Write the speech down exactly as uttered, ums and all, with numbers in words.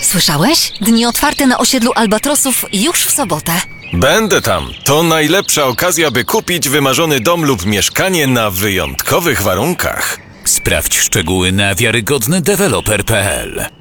Słyszałeś? Dni otwarte na osiedlu Albatrosów już w sobotę. Będę tam. To najlepsza okazja, by kupić wymarzony dom lub mieszkanie na wyjątkowych warunkach. Sprawdź szczegóły na wiarygodny deweloper kropka p l.